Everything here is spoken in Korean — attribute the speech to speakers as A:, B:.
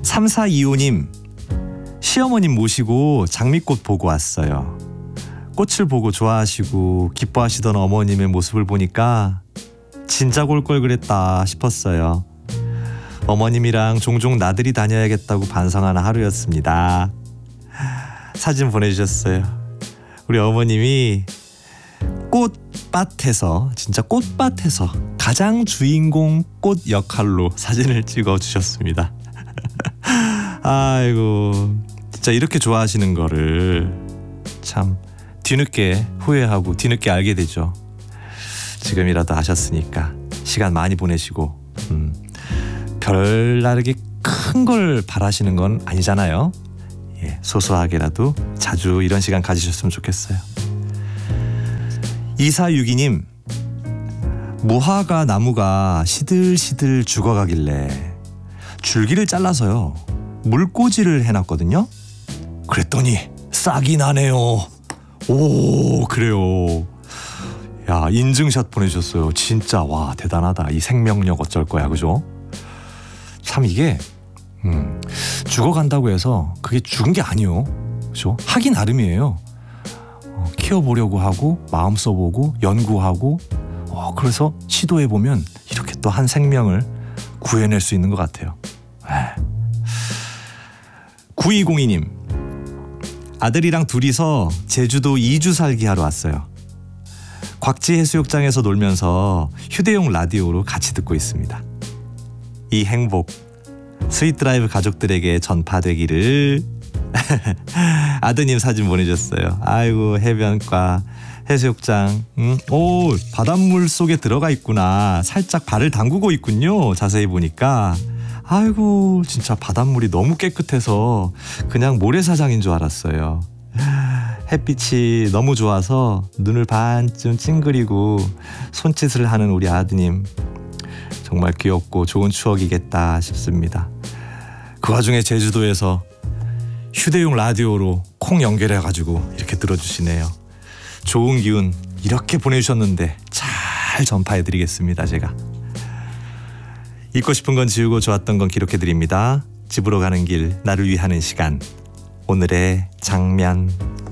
A: 3425님, 시어머님 모시고 장미꽃 보고 왔어요. 꽃을 보고 좋아하시고 기뻐하시던 어머님의 모습을 보니까 진작 올 걸 그랬다 싶었어요. 어머님이랑 종종 나들이 다녀야겠다고 반성하는 하루였습니다. 사진 보내주셨어요. 우리 어머님이 꽃밭에서, 진짜 꽃밭에서 가장 주인공 꽃 역할로 사진을 찍어주셨습니다. 아이고, 진짜 이렇게 좋아하시는 거를 참 뒤늦게 후회하고 뒤늦게 알게 되죠. 지금이라도 아셨으니까 시간 많이 보내시고 별다르게 큰 걸 바라시는 건 아니잖아요. 예, 소소하게라도 자주 이런 시간 가지셨으면 좋겠어요. 2462님, 무화과 나무가 시들시들 죽어가길래 줄기를 잘라서요 물꽂이를 해놨거든요. 그랬더니 싹이 나네요. 오, 그래요. 야, 인증샷 보내주셨어요. 진짜 와, 대단하다. 이 생명력 어쩔 거야, 그죠? 참 이게 죽어간다고 해서 그게 죽은 게 아니에요, 그죠? 하기 나름이에요. 키워보려고 하고 마음 써보고 연구하고 그래서 시도해보면 이렇게 또 한 생명을 구해낼 수 있는 것 같아요. 9202님, 아들이랑 둘이서 제주도 2주 살기 하러 왔어요. 곽지 해수욕장에서 놀면서 휴대용 라디오로 같이 듣고 있습니다. 이 행복 스윗드라이브 가족들에게 전파되기를. 아드님 사진 보내줬어요. 아이고, 해변가 해수욕장. 오, 바닷물 속에 들어가 있구나. 살짝 발을 담그고 있군요. 자세히 보니까. 아이고, 진짜 바닷물이 너무 깨끗해서 그냥 모래사장인 줄 알았어요. 햇빛이 너무 좋아서 눈을 반쯤 찡그리고 손짓을 하는 우리 아드님, 정말 귀엽고 좋은 추억이겠다 싶습니다. 그 와중에 제주도에서 휴대용 라디오로 콩 연결해가지고 이렇게 들어주시네요. 좋은 기운 이렇게 보내주셨는데 잘 전파해드리겠습니다. 제가 잊고 싶은 건 지우고 좋았던 건 기록해드립니다. 집으로 가는 길, 나를 위하는 시간, 오늘의 장면.